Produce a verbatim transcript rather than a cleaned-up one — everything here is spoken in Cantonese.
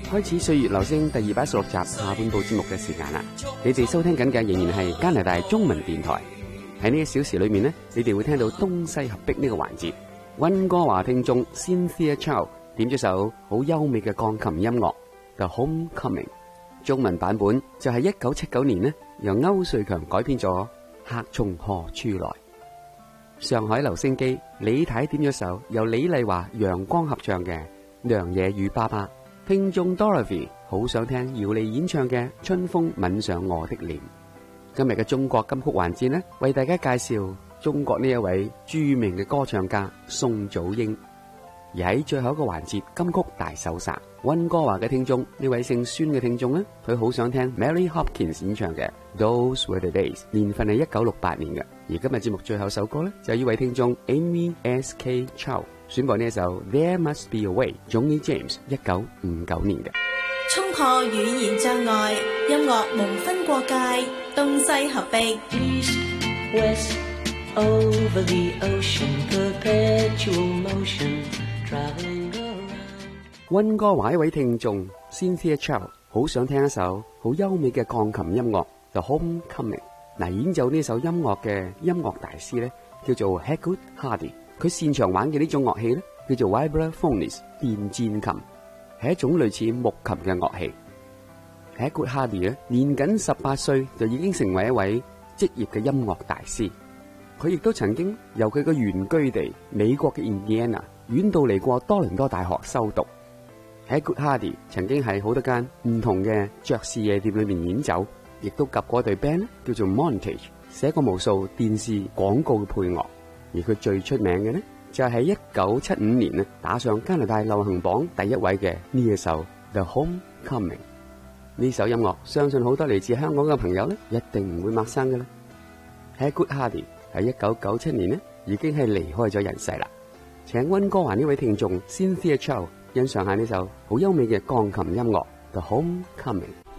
開始歲月留聲第二百一十六集下半部節目嘅時間啦，你哋收聽緊嘅仍然係加拿大中文電台。喺呢一小時裏面呢，你哋會聽到東西合璧呢個環節。溫哥華聽眾 Cynthia Chow 點咗首好優美嘅鋼琴音樂 The Homecoming， 中文版本就係一九七九年呢由歐瑞強改編咗《客從何處來》。上海留聲機李太點咗首由李麗華、陽光合唱嘅《娘惹與爸爸》。聽眾 Dorothy 好想聽姚莉演唱嘅《春風吻上我的臉》。今日嘅中國金曲環節呢，為大家介紹中國呢一位著名嘅歌唱家宋祖英。而喺最後一個環節金曲大搜查，溫哥華嘅聽眾呢位姓孫嘅聽眾呢，佢好想聽 Mary Hopkins 演唱嘅 Those Were the Days， 年份係一九六八年嘅。而今日節目最後首歌呢，就係呢位聽眾 Amy S K Chow 選播呢一首 There Must Be a Way，Johnny James 一九五九年嘅。 衝破語言障礙，音樂無分國界，東西合璧。East, West, over the ocean, perpetual motion, traveling around。 溫哥華一位聽眾 Cynthia Chow 好想聽一首好優美嘅鋼琴音樂 The Homecoming。嗱，演奏呢首音樂嘅音樂大師咧叫做 Haggood Hardy， 佢擅長玩嘅呢種樂器咧叫做 Vibraphonics 電顫琴，係一種類似木琴嘅樂器。Haggood Hardy 咧年僅十八歲就已經成為一位職業嘅音樂大師。佢亦都曾經由佢嘅原居地美國嘅 Indiana 遠道嚟過多倫多大學修讀。Haggood Hardy 曾經喺好多間唔同嘅爵士夜店裏面演奏，亦都夾過一隊 band 叫做 Montage， 寫過無數電視廣告嘅配樂。而佢最出名嘅呢，就係喺一九七五年呢打上加拿大流行榜第一位嘅呢一首 The Homecoming。呢首音樂相信好多嚟自香港嘅朋友呢一定唔會陌生嘅啦。Haggood Hardy 喺一九九七年呢已經係離開咗人世啦。請溫哥華呢位聽眾 Cynthia Chow 欣賞下呢首好優美嘅鋼琴音樂 The Homecoming。